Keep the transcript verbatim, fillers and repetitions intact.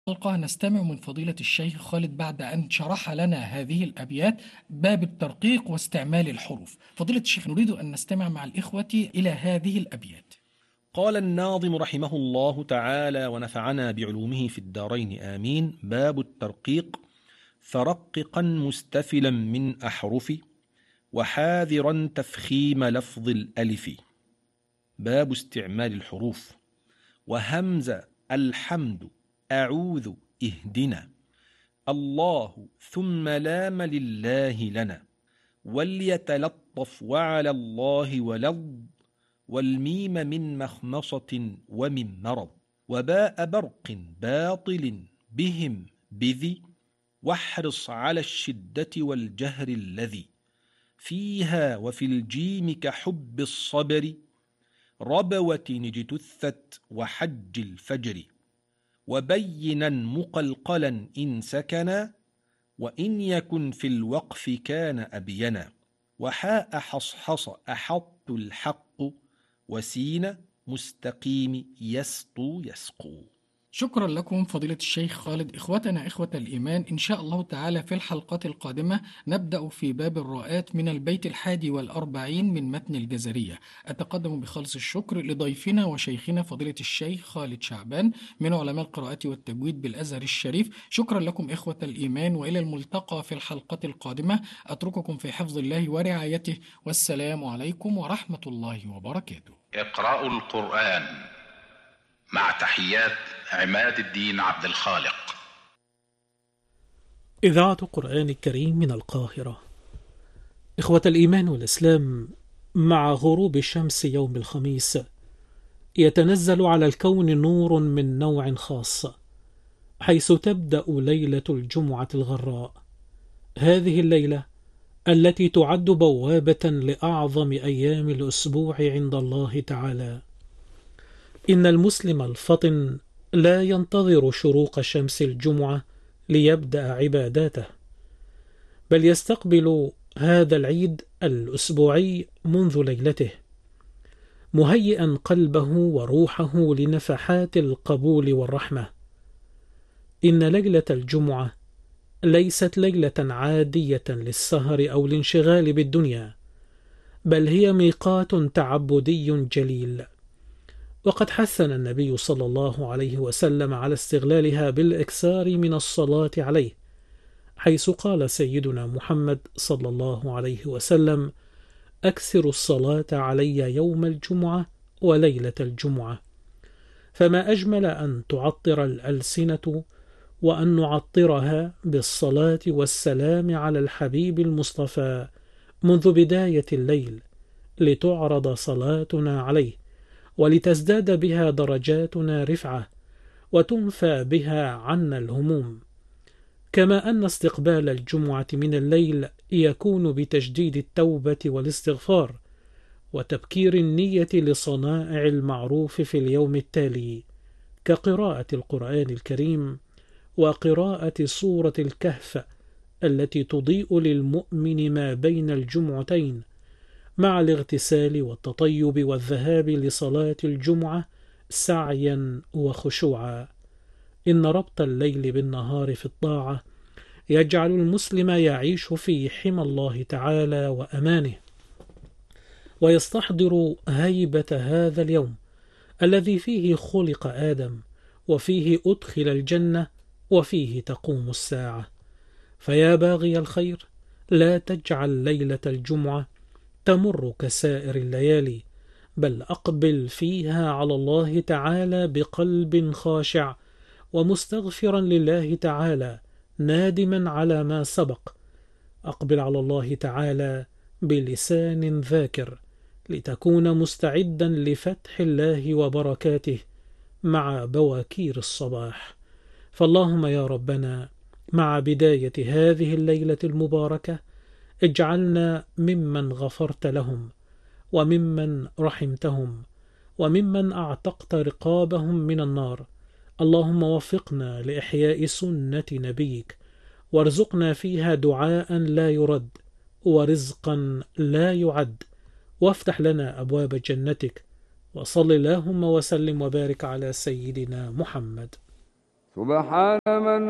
الحلقة نستمع من فضيلة الشيخ خالد بعد أن شرح لنا هذه الأبيات باب الترقيق واستعمال الحروف. فضيلة الشيخ، نريد أن نستمع مع الإخوة إلى هذه الأبيات. قال الناظم رحمه الله تعالى ونفعنا بعلومه في الدارين آمين. باب الترقيق: فرققا مستفلا من أحرف، وحاذرا تفخيم لفظ الألف. باب استعمال الحروف: وهمز الحمد أعوذ اهدنا، الله ثم لام لله لنا، وليتلطف وعلى الله ولظ، والميم من مخمصة ومن مرض، وباء برق باطل بهم بذي، واحرص على الشدة والجهر الذي فيها، وفي الجيم كحب الصبر، ربوة اجتثت وحج الفجر، وبينا مقلقلا إن سكنا، وإن يكن في الوقف كان أبينا، وحاء حصحص أحط الحق، وسين مستقيم يسطو يسقو. شكرا لكم فضيلة الشيخ خالد. إخوتنا إخوة الإيمان، إن شاء الله تعالى في الحلقات القادمة نبدأ في باب الراءات من البيت الحادي والأربعين من متن الجزرية. أتقدم بخالص الشكر لضيفنا وشيخنا فضيلة الشيخ خالد شعبان من علماء القراءة والتجويد بالأزهر الشريف. شكرا لكم إخوة الإيمان، وإلى الملتقى في الحلقات القادمة. أترككم في حفظ الله ورعايته، والسلام عليكم ورحمة الله وبركاته. اقرأوا القرآن مع تحيات عماد الدين عبد الخالق. إذاعة قرآن الكريم من القاهرة. إخوة الإيمان والإسلام، مع غروب الشمس يوم الخميس يتنزل على الكون نور من نوع خاص، حيث تبدأ ليلة الجمعة الغراء. هذه الليلة التي تعد بوابة لأعظم أيام الأسبوع عند الله تعالى. إن المسلم الفطن لا ينتظر شروق شمس الجمعة ليبدأ عباداته، بل يستقبل هذا العيد الأسبوعي منذ ليلته، مهيئا قلبه وروحه لنفحات القبول والرحمة. إن ليلة الجمعة ليست ليلة عادية للسهر أو الانشغال بالدنيا، بل هي ميقات تعبدي جليل. وقد حثنا النبي صلى الله عليه وسلم على استغلالها بالإكثار من الصلاة عليه، حيث قال سيدنا محمد صلى الله عليه وسلم: أكثر الصلاة علي يوم الجمعة وليلة الجمعة. فما أجمل أن تعطر الألسنة وأن نعطرها بالصلاة والسلام على الحبيب المصطفى منذ بداية الليل، لتعرض صلاتنا عليه، ولتزداد بها درجاتنا رفعة، وتنفى بها عنا الهموم. كما أن استقبال الجمعة من الليل يكون بتجديد التوبة والاستغفار، وتبكير النية لصنائع المعروف في اليوم التالي، كقراءة القرآن الكريم وقراءة سورة الكهف التي تضيء للمؤمن ما بين الجمعتين، مع الاغتسال والتطيب والذهاب لصلاة الجمعة سعيا وخشوعا. إن ربط الليل بالنهار في الطاعة يجعل المسلم يعيش في حمى الله تعالى وأمانه، ويستحضر هيبة هذا اليوم الذي فيه خلق آدم، وفيه أدخل الجنة، وفيه تقوم الساعة. فيا باغي الخير، لا تجعل ليلة الجمعة تمر كسائر الليالي، بل أقبل فيها على الله تعالى بقلب خاشع، ومستغفرا لله تعالى، نادما على ما سبق. أقبل على الله تعالى بلسان ذاكر، لتكون مستعدا لفتح الله وبركاته مع بواكير الصباح. فاللهم يا ربنا، مع بداية هذه الليلة المباركة اجعلنا ممن غفرت لهم، وممن رحمتهم، وممن أعتقت رقابهم من النار. اللهم وفقنا لإحياء سنة نبيك، وارزقنا فيها دعاء لا يرد، ورزقا لا يعد، وافتح لنا أبواب جنتك. وصل اللهم وسلم وبارك على سيدنا محمد. سبحان من